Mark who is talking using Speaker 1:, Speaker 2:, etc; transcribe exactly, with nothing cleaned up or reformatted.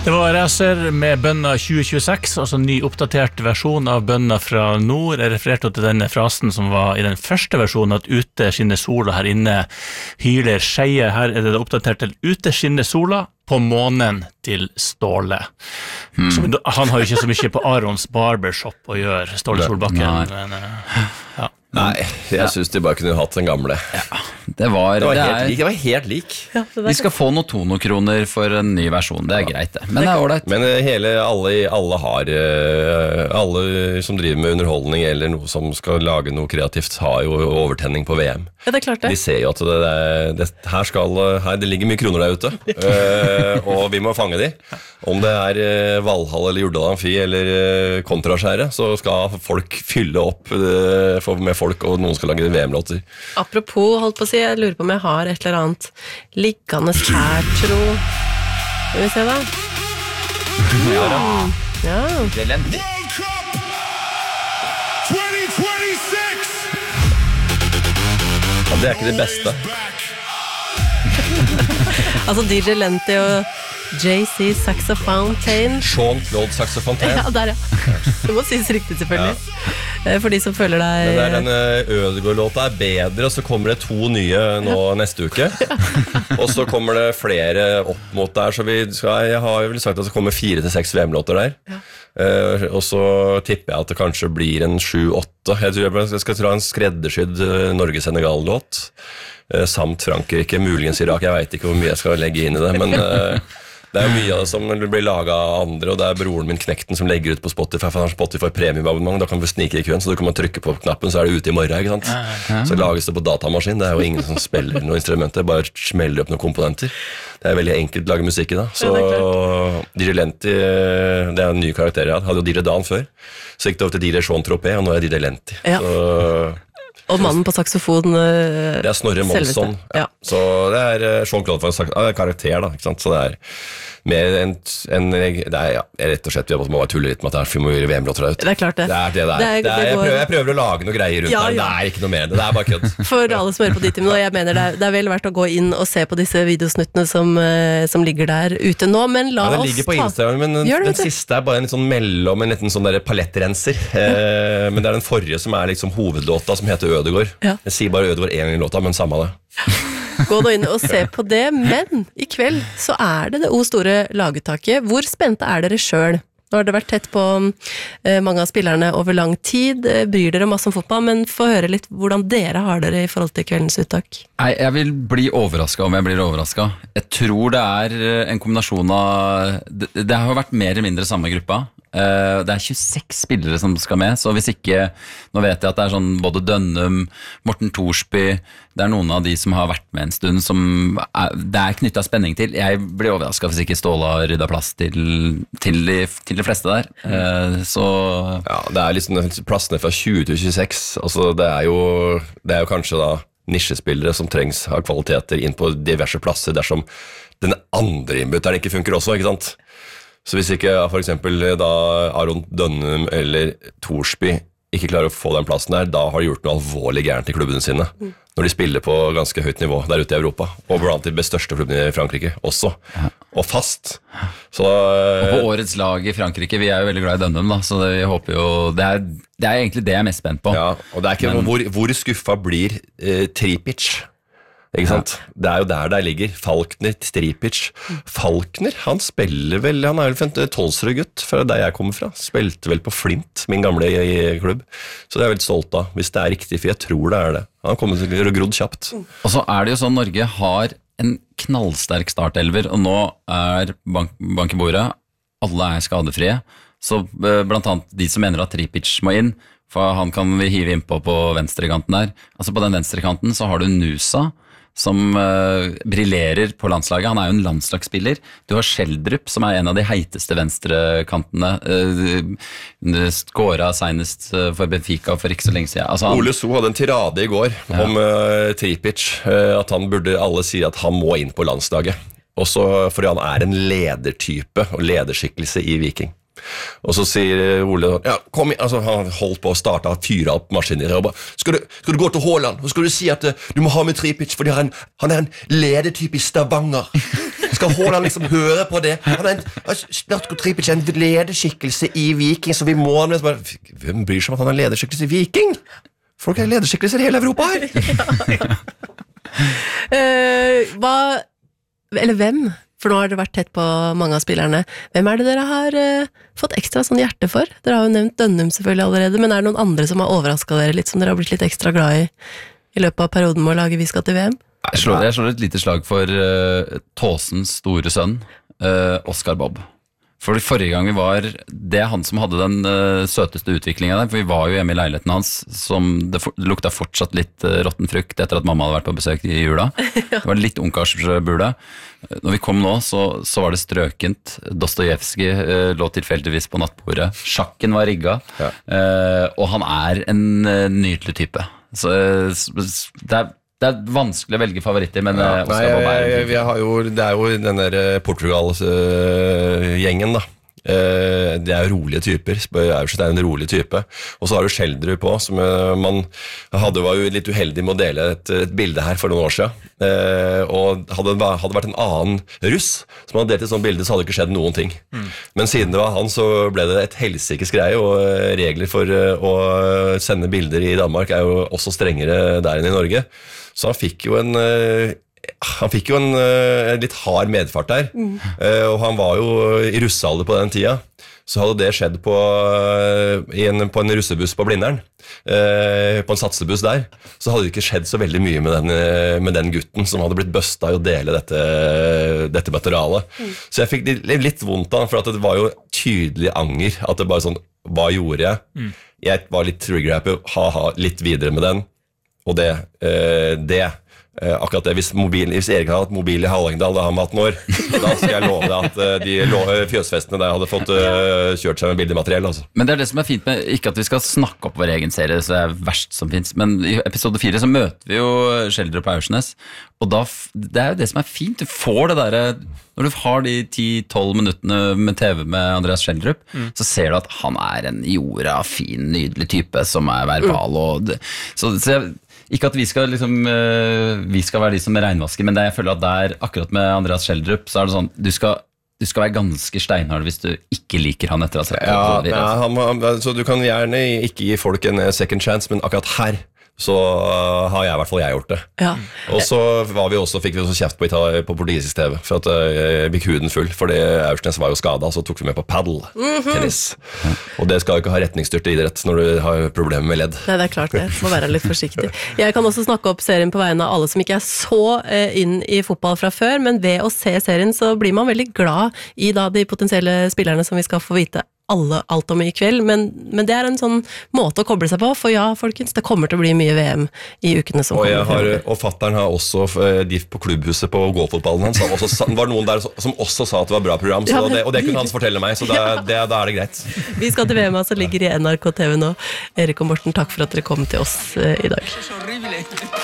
Speaker 1: Det var Racer med Bønna tjue tjueseks, altså ny oppdatert versjon av Bønna fra nord. Jeg refererte til denne frasen som var i den første versjonen, at ute skinner sola, her inne hyler skeie. Her er det oppdatert til ute skinner sola, på månen til Ståle. Hmm. Så, han har jo ikke så mye på Arons barbershop å gjøre, Ståle Solbakken. Men, ja.
Speaker 2: Nei, jeg ja. synes de bare kunne hatt den gamle.
Speaker 3: Ja, det var,
Speaker 2: det var,
Speaker 3: det
Speaker 2: helt,
Speaker 3: er,
Speaker 2: lik, det var helt lik.
Speaker 3: Ja, vi skal få noen tonokroner for en ny versjon, det er ja. greit det. Men det er ordentlig.
Speaker 2: Men hele, alle, alle har, alle som driver med underholdning eller noe som skal lage noe kreativt, har jo overtenning på V M.
Speaker 4: Ja, det er klart det.
Speaker 2: De ser jo at det, det, her skal, her, det ligger mye kroner der ute, uh, og vi må fange de. Om det er uh, Valhall eller Jordal Amfi eller uh, Kontraskjæret, så skal folk fylle opp uh, for, med folk, og noen skal lage V M-låter.
Speaker 4: Apropos, holdt på å si, jeg lurer på om jeg har et eller annet liggende her, tro. Skal vi se da?
Speaker 3: Ja da.
Speaker 4: Ja.
Speaker 3: Relent.
Speaker 2: Ja, det er ikke det beste.
Speaker 4: Altså D J Lenti og J C Saxofontaine.
Speaker 2: Jean-Claude Saxofontaine.
Speaker 4: Ja, der ja. Det må sies riktig selvfølgelig. Ja. For de som føler deg...
Speaker 2: Men der den Ødegaard-låta er bedre, og så kommer det to nye nå neste uke. Og så kommer det flere opp mot der, så vi skal, jeg har vel sagt at det kommer fire til seks V M-låter der. Ja. Uh, og så tipper jeg at det kanskje blir en sju-åtte. Jeg tror jeg skal ta en skreddersydd uh, Norge-Senegal-låt. Uh, samt Frankrike, muligens Irak. Jeg vet ikke hvor mye jeg skal legge inn i det, men... Uh, Det er mye av det som blir laget av andre, og det er broren min Knekten som legger ut på Spotify, for han har Spotify premiumabonnement, da kan vi snike i køen, så du kan man trykke på knappen, så er det ute i morgen, ikke sant? Ja. Så lages det på datamaskin, det er jo ingen som spiller noe instrument, det bare smeller opp noen komponenter. Det er veldig enkelt å lage musikk i da. Så D J Lenti, det er en ny karakter jeg hadde, hadde jo D J Dan før, så gikk det over til D J Sean Tropez, og nå er det D J Lenti. Ja. Så...
Speaker 4: Og mannen på saksofon uh,
Speaker 2: det er Snorre Monsson ja. Ja. Så det er uh, Jean-Claude for en karakter da, ikke sant? Så det er mer en, en det er ja, rett og slett vi må bare tulle litt med at det er vi V M-låter der ute.
Speaker 4: Det er klart det.
Speaker 2: Det er det der. Det er, det er, jeg, prøver, jeg prøver å lage noe greier rundt ja, der, ja. Det er ikke noe mer det, det er bare kødd.
Speaker 4: For alle som hører på ditt timen, og jeg mener det er, det er vel verdt å gå inn og se på disse videosnuttene som, uh, som ligger der ute nå, men la
Speaker 2: ja,
Speaker 4: oss ta...
Speaker 2: Den ligger på Instagram, men den, den siste er bare en litt sånn mellom, en liten sånn der palettrenser, uh, men det er den forrige som er liksom hovedlåta som heter Ødegaard. Ja. Jeg sier bare Ødegaard en gang i låta, men samme det.
Speaker 4: Gå da inn og se på det, men i kveld så er det det O store laguttaket. Hvor spente er dere selv? Nå har dere vært tett på eh, mange av spillerne over lang tid, bryr dere masse om fotball, men få høre litt hvordan dere har dere i forhold til kveldens uttak.
Speaker 3: Nei, jeg vil bli overrasket om jeg blir overrasket. Jeg tror det er en kombinasjon av, det, det har vært mer eller mindre samme gruppa. Uh, det er tjueseks spillere som skal med, så hvis ikke, nå vet jeg at det er sånn både Dønnum, Morten Thorsby, det er noen av de som har vært med en stund som er, det er knyttet spenning til. Jeg blir overrasket hvis ikke Ståle har ryddet plass til, til, de, til de fleste der. Uh, så
Speaker 2: ja, det er liksom plassene fra tjue til tjueseks, altså det er jo, det er jo kanskje da nisjespillere som trengs har kvaliteter inn på diverse plasser dersom den andre innbytteren ikke funker også, ikke sant? Så hvis ikke for eksempel da Aron Dønnum eller Thorsby ikke klarer å få den plassen der, da har de gjort noe alvorlig gærent i klubbene sine. Mm. Når de spiller på ganske høyt nivå der ute i Europa, og blant de største klubbene i Frankrike også, ja. Og fast. Så,
Speaker 3: og på årets lag i Frankrike, vi er jo veldig glad i Dønnum da, så det, vi håper jo, det er, det er egentlig det jeg er mest spent på.
Speaker 2: Ja, og det er ikke, Men, hvor, hvor skuffa blir eh, Tripic? Ikke sant? Ja. Det er jo der der ligger Falkner, Stripic. Falkner, han spiller vel, han er vel Tolsrud-gutt fra der jeg kommer fra, spilte vel på Flint, min gamle klubb, så det er jeg veldig stolt av, hvis det er riktig, for jeg tror det er det. Han kommer til å grodd kjapt.
Speaker 3: Og så er det jo sånn, Norge har en knallsterk startelver, og nå er bank, bank i bordet, alle er skadefrie, så blant annet de som mener at Tripic må inn, for han kan vi hive innpå på venstrekanten der, altså på den venstrekanten så har du Nusa, som uh, briljerer på landslaget. Han er jo en landslagsspiller. Du har Schjelderup, som er en av de heiteste venstrekantene. Uh, skåret senest uh, for Benfica for ikke så lenge siden. Altså, han...
Speaker 2: Ole So hadde en tirade i går ja. om uh, Tripic, uh, at han burde, alle sier at han må inn på landslaget. Også fordi han er en ledertype og lederskikkelse i Viking. Og så sier Ole, ja, kom igjen, altså han holdt på å starte og fyre opp maskiner, og bare, skal du, skal du gå til Haaland, og skal du si at uh, du må ha med Tripic, fordi han, han er en ledetyp i Stavanger. Skal Haaland liksom høre på det? Han er en, snart går Tripic en lederskikkelse i Viking, så vi må... Hvem bryr seg om at han er en lederskikkelse i Viking? Folk er lederskikkelser i hele Europa her.
Speaker 4: ja, ja. uh, hva... Eller hvem? For nå har det vært tett på mange av spillerne. Hvem er det dere har uh, fått ekstra sånn hjerte for? Dere har jo nevnt Dønnum selvfølgelig allerede, men er det noen andre som har overrasket dere litt, som dere har blitt litt ekstra glad i i løpet av perioden med å lage Vi skal til V M?
Speaker 3: Jeg slår, jeg slår et lite slag for uh, Tåsens store sønn, uh, Oscar Bob. For forrige gang vi var, det er han som hadde den uh, søteste utviklingen der, for vi var jo hjemme i leiligheten hans, som det, for, det lukta fortsatt litt uh, råtten frukt etter at mamma hadde vært på besøk i jula. Det var litt ungkarsbule. Når vi kom nå, så, så var det strøkent. Dostojevskij uh, lå tilfeldigvis på nattbordet. Sjakken var rigga, ja. uh, og han er en uh, nydelig type. Så uh, det er Det er vanskelig å velge favoritter, men ja,
Speaker 2: nei, jeg, jeg har jo, det er jo den der Portugal-gjengen, da. Det er jo rolige typer. Aursnes er en rolig type. Og så har du Schjelderup på, som man hadde, var jo litt uheldig med å dele et, et bilde her for noen år siden. Og hadde det vært en annen russ som hadde delt et sånt bilde, så hadde det ikke skjedd noen ting. Mm. Men siden det var han, så ble det et helsikes greie, og regler for å sende bilder i Danmark er jo også strengere der enn i Norge. Så han fikk jo en han fikk jo en, en litt hard medfart der, mm. og han var jo i russealder på den tida. Så hadde det skjedd på, i en, på en russebuss på Blindern, på en satsebuss der, så hadde det ikke skjedd så veldig mye med den, med den gutten som hadde blitt busta i å dele dette, dette materialet. Mm. Så jeg fikk litt vondt av, for at det var jo tydelig anger, at det bare sånn, hva gjorde jeg? Mm. Jeg var litt trigger-happy, ha-ha, litt videre med den. Og det, eh, det eh, akkurat det, hvis, mobil, hvis Erik hadde hatt mobil i Hallingdal da han var atten år, da skal jeg love deg at uh, de fjøsfestene der hadde fått uh, kjørt seg med bildemateriell. Altså.
Speaker 3: Men det er det som er fint med, ikke at vi skal snakke opp vår egen serie, så det er verst som finnes, men i episode fire så møter vi jo Schjelderup og Aursnes, og da, det er jo det som er fint, du får det der, når du har de ti tolv minuttene med T V med Andreas Schjelderup, mm. så ser du at han er en jorda, fin, nydelig type som er verbal, mm. og det, så, så jeg, ikke at vi skal, liksom, vi skal være de som regnvasker, men det jeg føler at der, akkurat med Andreas Schjelderup, så er det sånn, du skal, du skal være ganske steinhard hvis du ikke liker han etter å ha sett
Speaker 2: ja, det. Ja, han, han, så du kan gjerne ikke gi folk en second chance, men akkurat her så har jeg i hvert fall jeg gjort det. Ja. Og så var vi også, fikk vi også kjeft på, på portugisisk T V, for at jeg fikk huden full, fordi Aursnes var jo skadet, så tok vi med på paddle, mm-hmm. tennis. Og det skal jo ikke ha retningsstyrt idrett når du har problemer med ledd.
Speaker 4: Nei, det er klart det. Må være litt forsiktig. Jeg kan også snakke opp serien på vegne av alle som ikke er så inn i fotball fra før, men ved å se serien så blir man veldig glad i da de potensielle spillerne som vi skal få vite alle, alt om i kveld, men, men det er en sånn måte å koble seg på, for ja, folkens, det kommer til å bli mye V M i ukene som
Speaker 2: og
Speaker 4: kommer.
Speaker 2: Har, og fatteren har også, de på klubbhuset på golffotballen hans, også, det var noen der som også sa at det var bra program, så ja, men, det, og det kunne han fortelle meg, så da, ja. det, da er det greit.
Speaker 4: Vi skal til V M, som ligger i N R K T V nå. Erik og Morten, takk for at dere kom til oss uh, i dag.